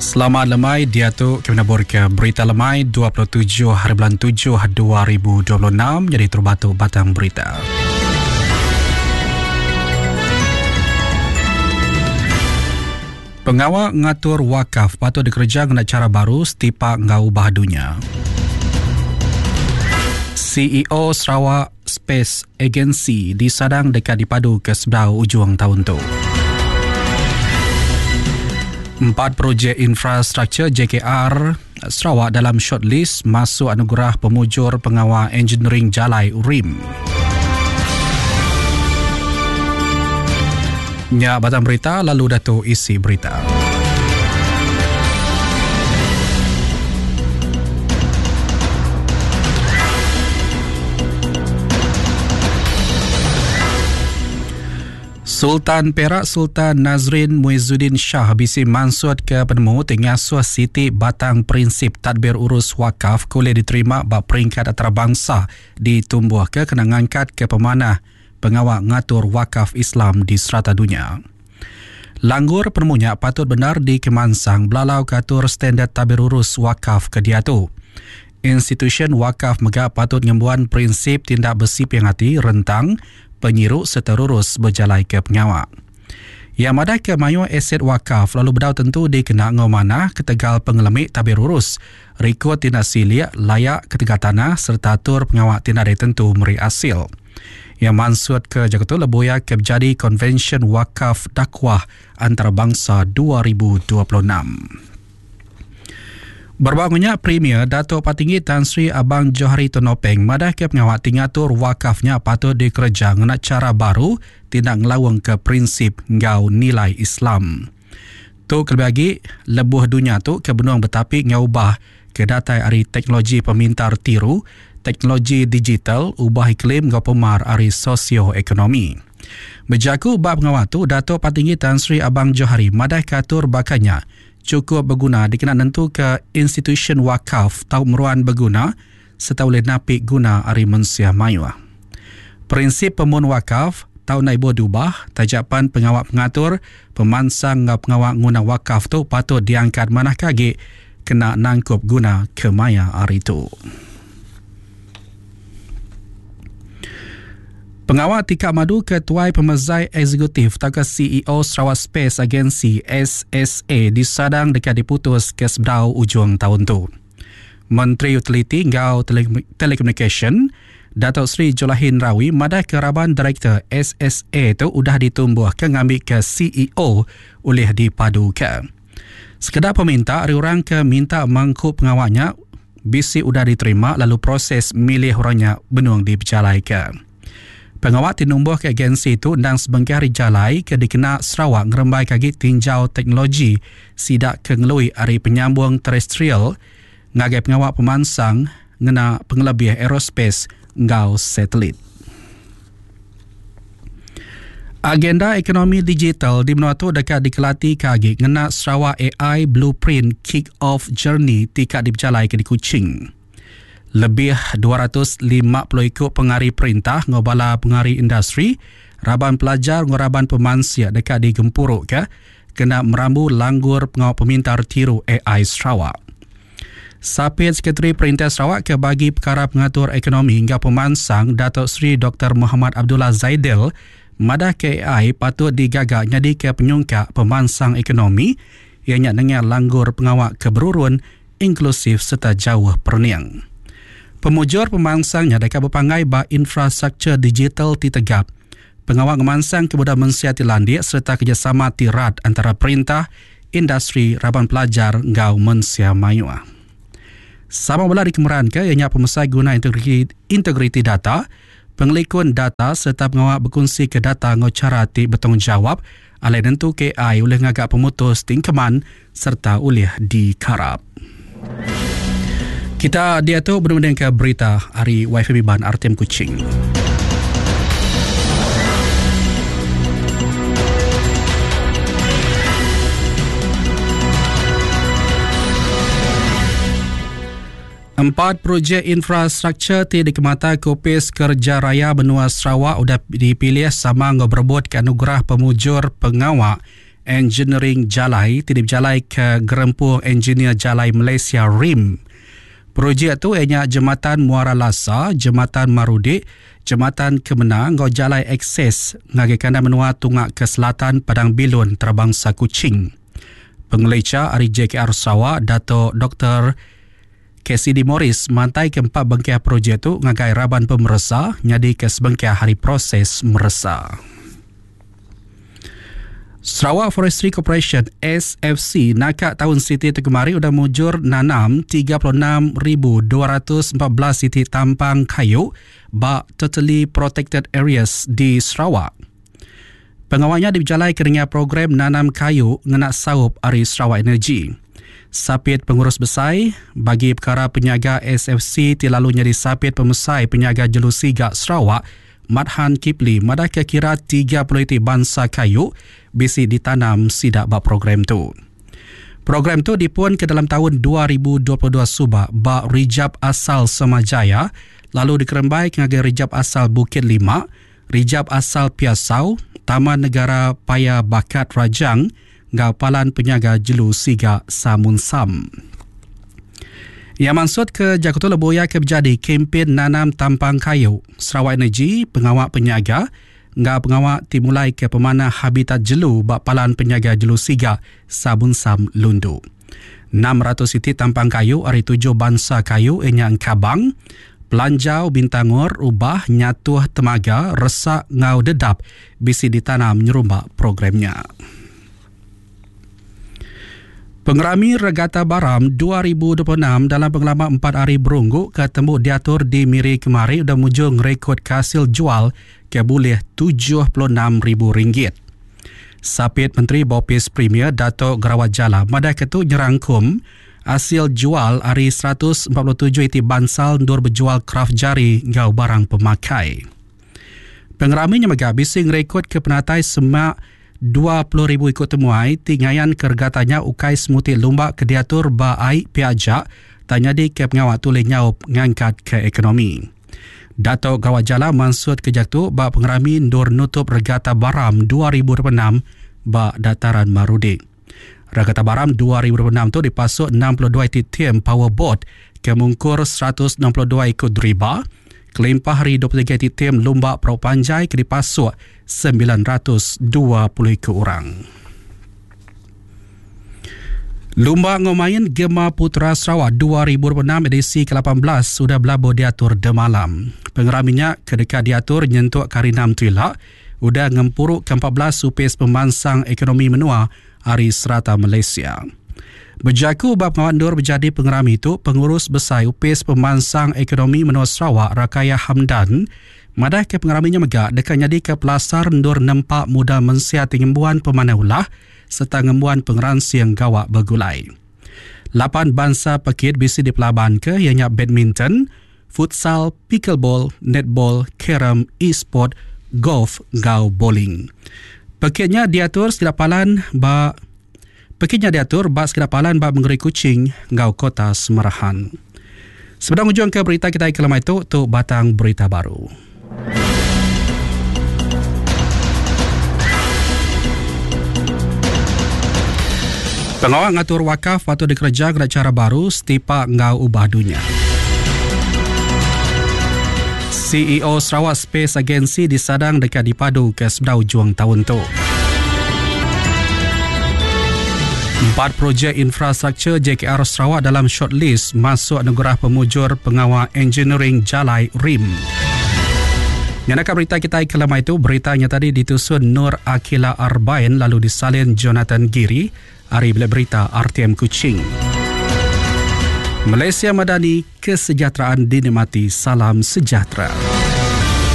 Selamat lemai, dia tu kami nabur ke berita lemai 27 hari bulan 7 2026 jadi terbatuk batang berita. Pengawal ngatur wakaf patut dikerja dengan cara baru setiap ngau bahadunya. CEO Sarawak Space Agency disadang dekat dipadu ke sebelah ujung tahun tu. 4 projek infrastruktur JKR Sarawak dalam shortlist masuk anugerah pemujur pengawal engineering Jalai URIM. Nya batang berita, lalu Dato' isi berita. Sultan Perak Sultan Nazrin Muizzuddin Shah bisi mansud ke penemu pengasuh Siti Batang Prinsip Tadbir Urus Wakaf boleh diterima bak peringkat antarabangsa ditumbuh ke kena ngangkat ke pemanah pengawal ngatur wakaf Islam di serata dunia. Langgur penemunya patut benar dikemansang belalau katur standard tadbir urus wakaf ke dia tu. Institusi wakaf mega patut ngembuan prinsip tindak bersih hati rentang penyiruk serta urus berjalai ke pengawal. Yang madah ke mayu aset wakaf lalu berdau tentu dikena ngomana ketegal pengelemik tabir urus, rekod tindak silia layak ketegal tanah serta atur pengawal tindak tentu meri asil. Yang mansud ke Jakarta leboya ke jadi Convention Wakaf Dakwah Antarabangsa 2026. Berbangunnya Premier Dato' Patinggi Tan Sri Abang Johari Tonopeng madah ke pengawal tingatur wakafnya patut dikerja dengan cara baru tindak ngelawang ke prinsip ngau nilai Islam. Tu kelebih lagi lebuh dunia tu ke benuang betapik ngaubah ke datai ari teknologi pemintar tiru, teknologi digital, ubah iklim ngau pemar ari sosioekonomi. Berjaku bab pengawal tu Dato' Patinggi Tan Sri Abang Johari madah katur bakanya cukup berguna dikena nentu ke institusi wakaf tau meruan berguna serta boleh napik guna ari mensia mayuah. Prinsip pemun wakaf tau naibo diubah, tajapan pengawal pengatur pemansang pengawal guna wakaf tu patut diangkat manah kage kena nangkup guna ke maya ari tu. Pengawal Tika Madu Ketuai Pemezai Eksekutif atau CEO Sarawak Space Agency SSA disadang dekat diputus ke sebelah ujung tahun tu. Menteri Utiliti Ngau Telekomunikasi Datuk Seri Jolahin Rawi madah keraban Direktur SSA tu udah ditumbuh ke ngambil ke CEO oleh dipadu ke. Sekedar peminta, orang ke minta mangkup pengawalnya bisi udah diterima lalu proses milih orangnya benuang diberjalai ke. Pengawal tinumbuh ke agensi itu dan sebengkah hari jalai ke dikena Sarawak ngerembai kaki tinjau teknologi sidak ke ngelui ari penyambung terestrial ngagai pengawal pemansang ngena pengelebih aerospace ngau satelit. Agenda ekonomi digital di menua tu dekat dikelati kaki ngena Sarawak AI Blueprint Kick-Off Journey tikat diberjalai ke di Kuching. Lebih 250 ikut pengari perintah ngobala pengari industri, raban pelajar ngoraban pemansia dekat di Gempuruk ke, kena merambu langgur pengawal pemintar tiru AI Sarawak. Sapit Sekretari Perintah Sarawak ke bagi perkara pengatur ekonomi hingga pemansang Datuk Seri Dr. Muhammad Abdullah Zaidil, madah ke AI patut digagak jadi ke penyungkak pemansang ekonomi yang dengar langgur pengawal keberurun, inklusif serta jauh perniang. Pemujur pemansangnya dekat berpangai bak infrastruktur digital ditegap. Pengawal ngemansang kemudian mensiati landik serta kerjasama tirat antara perintah, industri, raban pelajar, ngau mensia mayuah. Sama belah dikemeran ke ianya pemesai guna integriti data, pengelikun data serta pengawal berkongsi ke data ngau cara ti bertanggungjawab alai nentu KI oleh ngagak pemutus tingkeman serta oleh dikarap. Kita dia tu benar-benar ke berita hari WiFi Ban Artem Kuching. Empat projek infrastruktur di Kemata Kopis Kerja Raya Benua Sarawak sudah dipilih sama berebut ke anugerah pemujur pengawal Engineering Jalai tidip jalai ke Gerempuh Engineer Jalai Malaysia RIM. Projek tu ianya Jambatan Muara Lasa, Jambatan Marudik, Jambatan Kemenang, ngau jalai akses ngagi kanda menua tungak ke selatan Padang Bilun Terbangsa Kuching. Pengelecah Ari JKR Sarawak, Dato' Dr. KCD Morris mantai keempat bengkah projek tu ngagai raban pemeresa nyadi ke sebengkah hari proses meresa. Sarawak Forestry Corporation SFC nakak tahun siti tu kemari udah mujur nanam 36,214 siti tampang kayu bak totally protected areas di Sarawak. Pengawalnya diberjalai kerana program nanam kayu ngenak saup Ari Sarawak Energy. Sapit pengurus besai bagi perkara penyaga SFC tilalu nyadi sapit pemesai penyaga Jelusiga Sarawak Madhan Kipli madah kira 30 bansa kayu bisi ditanam sidak bak program tu. Program tu dipun ke dalam tahun 2022 subak bak Rijab Asal Semajaya, lalu dikerembai ngagai Rijab Asal Bukit Lima, Rijab Asal Piasau, Taman Negara Paya Bakat Rajang, Gapalan Penyaga Jelu Siga Samun Sam. Ia maksud ke Jakarta Leboya ke berjadi kempen nanam tampang kayu Sarawak Energy pengawak penyaga ngak pengawak dimulai ke pemanah habitat jelu bak palan penyaga Jelu Siga Sabun Sam Lundu. 600 siti tampang kayu ari 7 bansa kayu ianya Kabang, Pelanjau, Bintangur, Ubah, Nyatuh, Temaga, Resak, Ngau Dedap bisi ditanam nyerumbak programnya. Pengerami Regata Baram 2026 dalam pengalaman 4 hari berunggu ketemu diatur di Miri kemari sudah mujung rekod hasil jual ke boleh RM76,000. Sapit Menteri Bopis Premier Dato' Gerawat Jala madah ketuk nyerangkum hasil jual hari 147 iti bansal ndur berjual kraft jari ngau barang pemakai. Pengeraminya megah bising rekod ke penatai semak 20,000 ikut temuai tinggayan kergatanya ukai semuti lumbak kediatur baai piajak tanya di ke pengawat tulis nyaup ngangkat ke ekonomi. Dato' Gawat Jala maksud kejak tu bak pengerami ndur nutup Regata Baram 2026 bak dataran Marudik. Regata Baram 2026 tu dipasuk 62 tim powerboat ke mungkur 162 ikut driba. Kelimpah hari 23 tim lumbak Perahu Panjai ke dipasuk 920 ke orang. Lumba Ngomain Gema Putra Sarawak 2026 edisi ke-18 sudah berlabuh diatur demalam. Pengeraminya kedekat diatur nyentuk Karinam Tuilak sudah ngempuruk ke-14 upis pemansang ekonomi menua hari serata Malaysia. Berjaku bab pengawandur berjadi pengerami itu, pengurus besar upis pemansang ekonomi menua Sarawak Rakaya Hamdan madah ke pengeraminya megak dekat jadi ke pelasar ndur nempak muda mensiat ngembuan pemanaulah serta ngembuan pengeransi yang gawak bergulai. 8 bansa pekit bisi di pelaban ke ianya badminton, futsal, pickleball, netball, carom, e-sport, golf, gau bowling. Pekitnya diatur sekidapalan bak sekidapalan bak Menggeri Kuching, Ngau Kota Semerahan. Sebelum ujung ke berita kita kelemah itu, untuk batang berita baru. Pengawal ngatur wakaf patut dikerja dengan cara baru setipa ngau ubah dunia. CEO Sarawak Space Agency disadang dekat dipadu ke sebedau juang tahun tu. 4 projek infrastruktur JKR Sarawak dalam shortlist masuk negara pemujur pengawal engineering Jalai RIM. Yang nak berita kita kelemah itu, beritanya tadi ditusun Nur Akila Arbain lalu disalin Jonathan Giri, hari berita RTM Kuching. Malaysia Madani, kesejahteraan dinikmati, salam sejahtera.